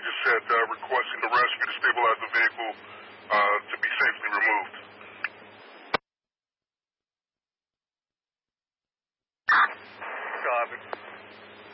just said requesting the rescue to stabilize the vehicle to be safely removed. Copy.